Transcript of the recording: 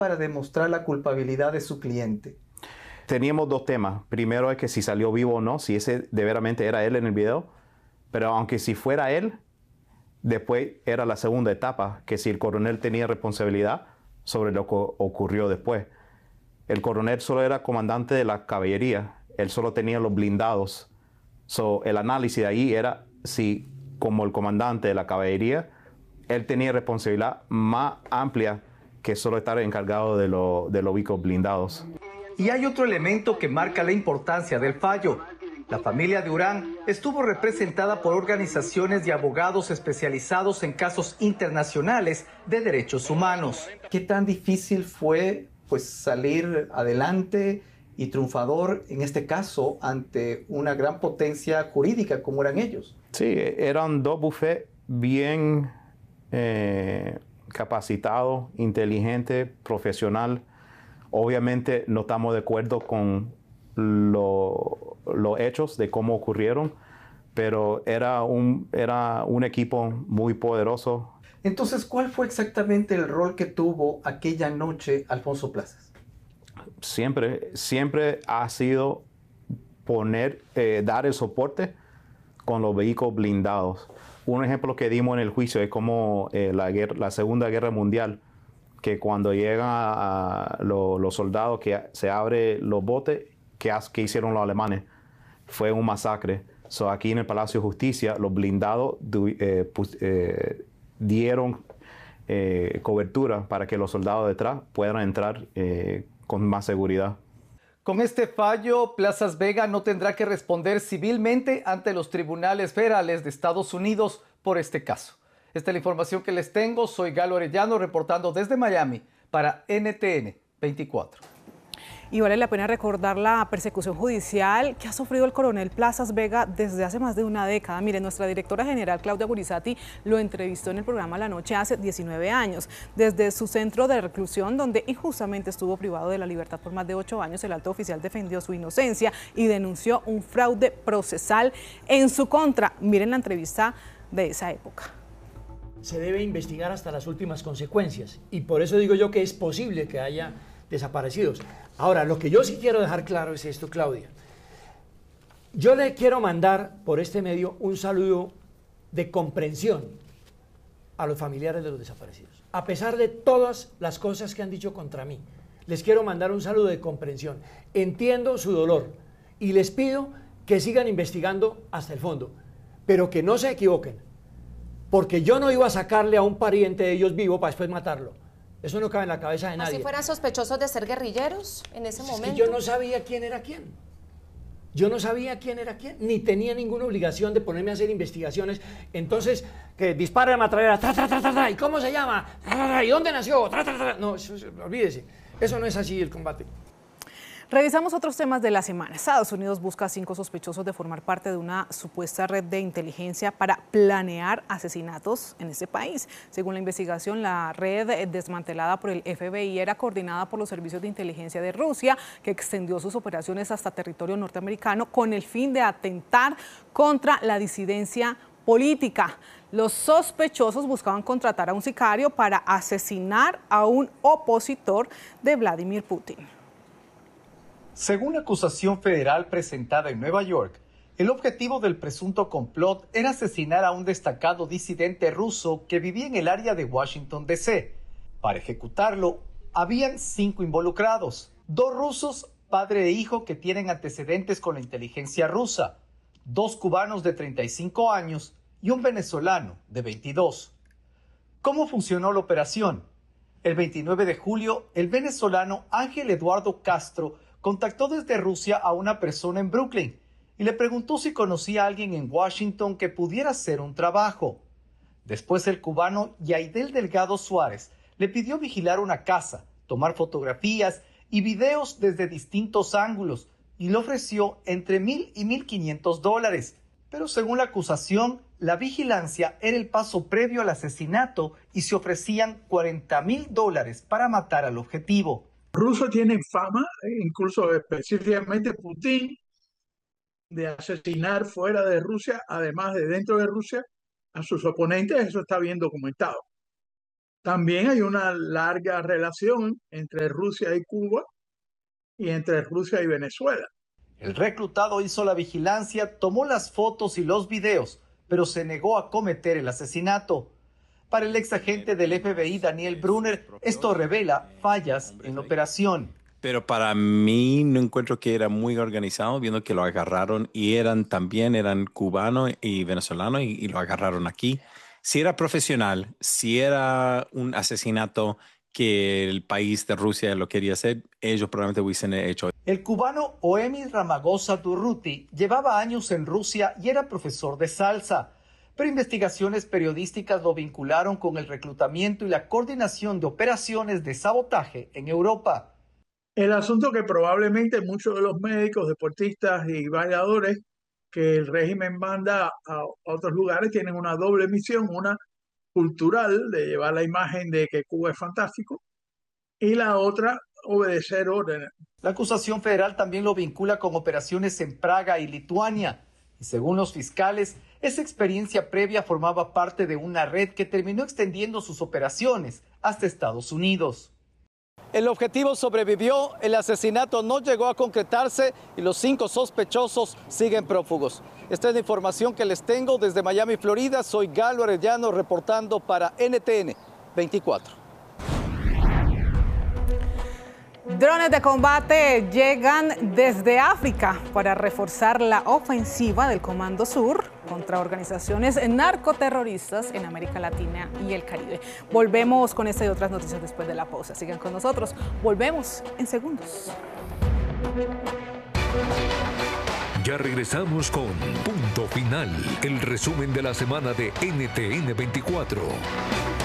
para demostrar la culpabilidad de su cliente? Teníamos dos temas. Primero es que si salió vivo o no, si ese de veramente era él en el video. Pero aunque si fuera él, después era la segunda etapa, que si el coronel tenía responsabilidad sobre lo que ocurrió después. El coronel solo era comandante de la caballería, él solo tenía los blindados. El análisis de ahí era si, como el comandante de la caballería, él tenía responsabilidad más amplia que solo estar encargado de los vehículos blindados. Y hay otro elemento que marca la importancia del fallo. La familia de Urán estuvo representada por organizaciones y abogados especializados en casos internacionales de derechos humanos. ¿Qué tan difícil fue salir adelante y triunfador en este caso ante una gran potencia jurídica como eran ellos? Sí, eran dos bufetes bien capacitados, inteligentes, profesional. Obviamente no estamos de acuerdo con los hechos de cómo ocurrieron, pero era un equipo muy poderoso. Entonces, ¿cuál fue exactamente el rol que tuvo aquella noche Alfonso Plazas? Siempre ha sido dar el soporte con los vehículos blindados. Un ejemplo que dimos en el juicio es como la Segunda Guerra Mundial, que cuando llegan los soldados, que se abren los botes, que hicieron los alemanes. Fue un masacre. Aquí en el Palacio de Justicia, los blindados dieron cobertura para que los soldados detrás puedan entrar con más seguridad. Con este fallo, Plazas Vega no tendrá que responder civilmente ante los tribunales federales de Estados Unidos por este caso. Esta es la información que les tengo. Soy Galo Arellano reportando desde Miami para NTN 24. Y vale la pena recordar la persecución judicial que ha sufrido el coronel Plazas Vega desde hace más de una década. Mire, nuestra directora general Claudia Gurizati lo entrevistó en el programa La Noche hace 19 años, desde su centro de reclusión, donde injustamente estuvo privado de la libertad por más de 8 años. El alto oficial defendió su inocencia y denunció un fraude procesal en su contra. Miren la entrevista de esa época. Se debe investigar hasta las últimas consecuencias y por eso digo yo que es posible que haya desaparecidos. Ahora, lo que yo sí quiero dejar claro es esto, Claudia. Yo le quiero mandar por este medio un saludo de comprensión a los familiares de los desaparecidos. A pesar de todas las cosas que han dicho contra mí, les quiero mandar un saludo de comprensión. Entiendo su dolor y les pido que sigan investigando hasta el fondo, pero que no se equivoquen, porque yo no iba a sacarle a un pariente de ellos vivo para después matarlo. Eso no cabe en la cabeza de nadie. ¿Así fueran sospechosos de ser guerrilleros en ese momento? Es que yo no sabía quién era quién. Yo no sabía quién era quién, ni tenía ninguna obligación de ponerme a hacer investigaciones. Entonces, que dispara la metralleta, tra, tra, tra, tra, tra, ¿y cómo se llama? Tra, tra, tra, ¿y dónde nació? Tra, tra, tra. No, olvídese. Eso no es así el combate. Revisamos otros temas de la semana. Estados Unidos busca a 5 sospechosos de formar parte de una supuesta red de inteligencia para planear asesinatos en ese país. Según la investigación, la red desmantelada por el FBI era coordinada por los servicios de inteligencia de Rusia, que extendió sus operaciones hasta territorio norteamericano con el fin de atentar contra la disidencia política. Los sospechosos buscaban contratar a un sicario para asesinar a un opositor de Vladimir Putin. Según la acusación federal presentada en Nueva York, el objetivo del presunto complot era asesinar a un destacado disidente ruso que vivía en el área de Washington, D.C. Para ejecutarlo, habían 5 involucrados, 2 rusos, padre e hijo que tienen antecedentes con la inteligencia rusa, 2 cubanos de 35 años y un venezolano de 22. ¿Cómo funcionó la operación? El 29 de julio, el venezolano Ángel Eduardo Castro contactó desde Rusia a una persona en Brooklyn y le preguntó si conocía a alguien en Washington que pudiera hacer un trabajo. Después el cubano Yaidel Delgado Suárez le pidió vigilar una casa, tomar fotografías y videos desde distintos ángulos y le ofreció entre $1,000 y $1,500. Pero según la acusación, la vigilancia era el paso previo al asesinato y se ofrecían $40,000 para matar al objetivo. Rusos tienen fama, incluso específicamente Putin, de asesinar fuera de Rusia, además de dentro de Rusia, a sus oponentes. Eso está bien documentado. También hay una larga relación entre Rusia y Cuba y entre Rusia y Venezuela. El reclutado hizo la vigilancia, tomó las fotos y los videos, pero se negó a cometer el asesinato. Para el ex agente del FBI, Daniel Brunner, esto revela fallas en la operación. Pero para mí no encuentro que era muy organizado, viendo que lo agarraron y también eran cubano y venezolano y lo agarraron aquí. Si era profesional, si era un asesinato que el país de Rusia lo quería hacer, ellos probablemente hubiesen hecho. El cubano Oemi Ramagosa Durruti llevaba años en Rusia y era profesor de salsa, pero investigaciones periodísticas lo vincularon con el reclutamiento y la coordinación de operaciones de sabotaje en Europa. El asunto que probablemente muchos de los médicos, deportistas y bailadores que el régimen manda a otros lugares tienen una doble misión, una cultural de llevar la imagen de que Cuba es fantástico y la otra obedecer órdenes. La acusación federal también lo vincula con operaciones en Praga y Lituania. Y según los fiscales, esa experiencia previa formaba parte de una red que terminó extendiendo sus operaciones hasta Estados Unidos. El objetivo sobrevivió, el asesinato no llegó a concretarse y los 5 sospechosos siguen prófugos. Esta es la información que les tengo desde Miami, Florida. Soy Galo Arellano reportando para NTN 24. Drones de combate llegan desde África para reforzar la ofensiva del Comando Sur contra organizaciones narcoterroristas en América Latina y el Caribe. Volvemos con esta y otras noticias después de la pausa. Sigan con nosotros. Volvemos en segundos. Ya regresamos con Punto Final, el resumen de la semana de NTN 24.